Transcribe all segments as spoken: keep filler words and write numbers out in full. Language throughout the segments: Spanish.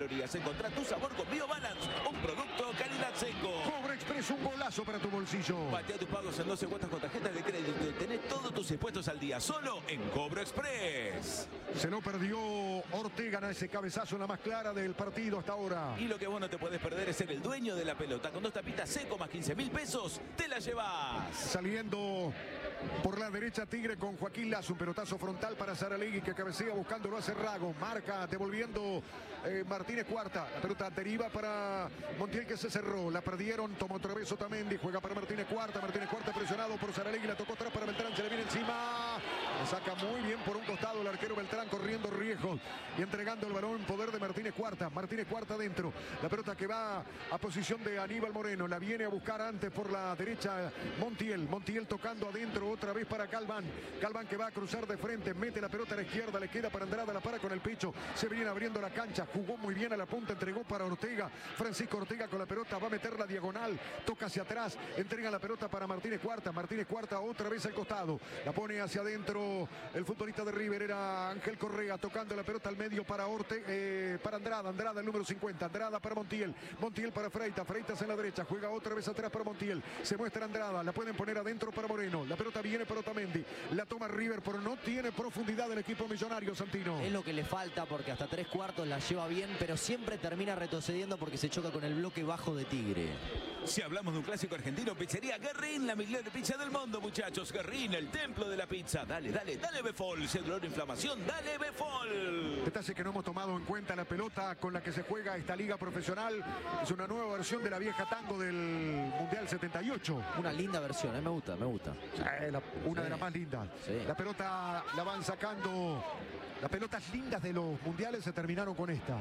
calorías. Encontrá tu sabor con BioBalance, un producto calidad seco. Cobra Express, un golazo para tu bolsillo. Patea tus pagos en doce cuotas con tarjetas de crédito y tenés todos tus impuestos al día solo en Cobro Express. Se lo perdió Ortega en ese cabezazo, la más clara del partido hasta ahora. Y lo que vos no te podés perder es ser el dueño de la pelota. Con dos tapitas seco más quince mil pesos, te la llevas. Saliendo por la derecha Tigre con Joaquín Lazo, un pelotazo frontal para Saralegui que cabecea buscándolo a Cerrago. Marca, devolviendo eh, Martínez Cuarta. La pelota deriva para Montiel que se cerró. La perdieron, tomó otra vez Otamendi. Juega para Martínez Cuarta. Martínez Cuarta presionado por Saralegui. La tocó atrás para Beltrán. Se le viene encima. La saca muy bien por un costado el arquero Beltrán, corriendo riesgos y entregando el balón en poder de Martínez Cuarta. Martínez Cuarta dentro. La pelota que va a posición de Aníbal Moreno. La viene a buscar antes por la derecha Montiel. Montiel tocando adentro otra vez para Galván. Galván que va a cruzar de frente. Mete la pelota a la izquierda. Le queda para Andrada. La para con el pecho. Se viene abriendo la cancha. Jugó muy bien a la punta. Entregó para Ortega. Francisco Ortega con la pelota. Va a meter la diagonal. Toca hacia atrás. Entrega la pelota para Martínez Cuarta. Martínez Cuarta otra vez al costado. La pone hacia adentro. El futbolista de River era Ángel Correa. Tocando la pelota al medio para Orte, eh, para Andrada. Andrada el número cincuenta. Andrada para Montiel. Montiel para Freitas. Freitas en la derecha. Juega otra vez atrás para Montiel. Se muestra Andrada. La pueden poner adentro para Moreno. La pelota viene para Otamendi. La toma River, pero no tiene profundidad el equipo millonario, Santino. Es lo que le falta porque hasta tres cuartos la lleva bien, pero siempre termina retrocediendo porque se choca con el bloque bajo de Tigre. Si hablamos de un clásico argentino, pizzería Guerrín, la mejor pizza del mundo, muchachos. Guerrín, el templo de la pizza. Dale, dale, dale Befol. Si hay dolor de inflamación, dale Befol. Detalle que no hemos tomado en cuenta, la pelota con la que se juega esta liga profesional es una nueva versión de la vieja tango del Mundial setenta y ocho. Una linda versión, eh, me gusta, me gusta. Sí, la, una Sí. de las más lindas. Sí. La pelota la van sacando. Las pelotas lindas de los mundiales se terminaron con esta.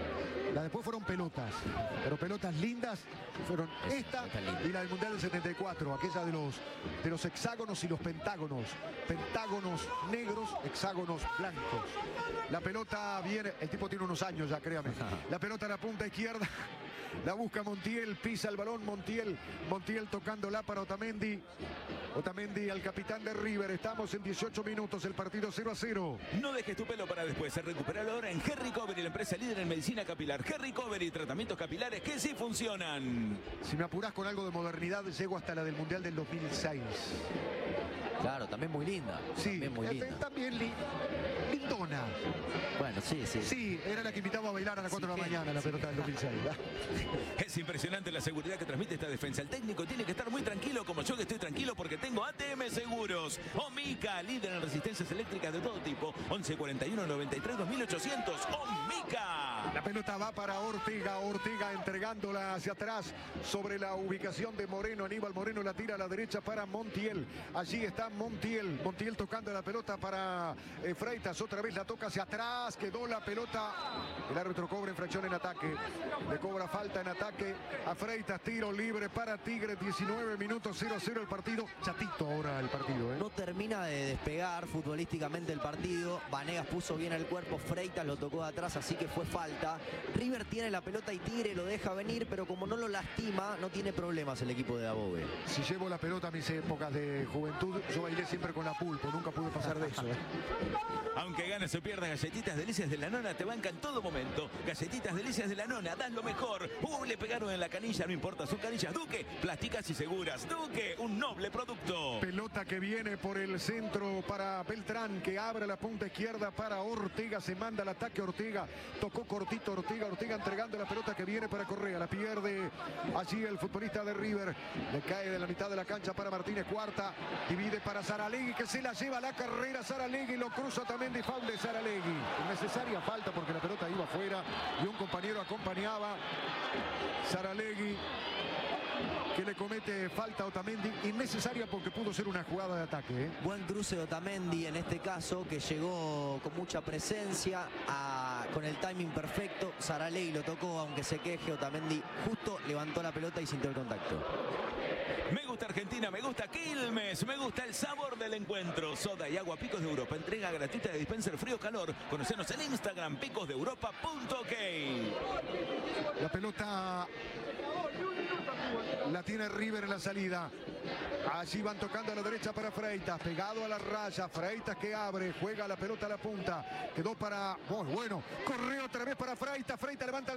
Las después fueron pelotas, pero pelotas lindas fueron Es- esta esta es linda. y la del Mundial del setenta y cuatro, aquella de los, de los hexágonos y los pentágonos. Pentágonos negros, hexágonos blancos. La pelota viene, el tipo tiene unos años ya, créame. La pelota a la punta izquierda. La busca Montiel, pisa el balón Montiel. Montiel tocándola para Otamendi. Otamendi al capitán de River. Estamos en dieciocho minutos, el partido cero a cero. No dejes tu pelo para después. Recupéralo ahora en Hair Recovery, la empresa líder en medicina capilar. Hair Recovery, tratamientos capilares que sí funcionan. Si me apurás con algo de modernidad, llego hasta la del Mundial del dos mil seis. Claro, también muy linda. Sí, También muy eh, linda. también li- lindona. Bueno, sí, sí. Sí, era la que invitaba a bailar a las cuatro de la Sí, mañana la pelota del dos mil seis. Es impresionante la seguridad que transmite esta defensa. El técnico tiene que estar muy tranquilo, como yo que estoy tranquilo, porque tengo A T M Seguros. Omica, líder en resistencias eléctricas de todo tipo. once cuarenta y uno noventa y tres dos mil ochocientos. Omica. La pelota va para Ortega, Ortega entregándola hacia atrás sobre la ubicación de Moreno. Aníbal Moreno la tira a la derecha para Montiel. Allí está Montiel. Montiel tocando la pelota para eh, Freitas. Otra vez la toca hacia atrás. Quedó la pelota. El árbitro cobra infracción en ataque. Le cobra falta en ataque a Freitas. Tiro libre para Tigre. diecinueve minutos, cero a cero el partido. Chatito ahora el partido, ¿eh? No termina de despegar futbolísticamente el partido. Vanegas puso bien el cuerpo, Freitas lo tocó de atrás, así que fue falta. River tiene la pelota y Tigre lo deja venir, pero como no lo lastima, no tiene problemas el equipo de Dabove. Si llevo la pelota a mis épocas de juventud, yo bailé siempre con la pulpo. Nunca pude pasar de eso, ¿eh? Aunque ganes o pierdas, Galletitas Delicias de la Nona te banca en todo momento. Galletitas Delicias de la Nona, das lo mejor. Uh, le pegaron en la canilla, no importa, son canillas Duque, plásticas y seguras. Duque, un noble producto. Pelota que viene por el centro para Beltrán, que abre la punta izquierda para Ortega. Se manda el ataque Ortega. Tocó cortito Ortega. Ortega entregando la pelota que viene para Correa. La pierde allí el futbolista de River. Le cae de la mitad de la cancha para Martínez Cuarta. Divide para Saralegui, que se la lleva a la carrera. Saralegui lo cruza también de foul de Saralegui. Innecesaria falta porque la pelota iba afuera y un compañero acompañaba. Saralegui, que le comete falta a Otamendi, innecesaria porque pudo ser una jugada de ataque, ¿eh? Buen cruce de Otamendi en este caso, que llegó con mucha presencia, a, con el timing perfecto. Saralegui lo tocó, aunque se queje. Otamendi justo levantó la pelota y sintió el contacto. Me gusta Argentina, me gusta Quilmes, me gusta el sabor del encuentro. Soda y agua Picos de Europa, entrega gratuita de dispenser frío-calor. Conocenos en Instagram, picos de europa punto ok. La pelota la tiene River en la salida. Allí van tocando a la derecha para Freitas, pegado a la raya. Freitas que abre, juega la pelota a la punta. Quedó para... Oh, bueno, corre otra vez para Freitas. Freitas levanta el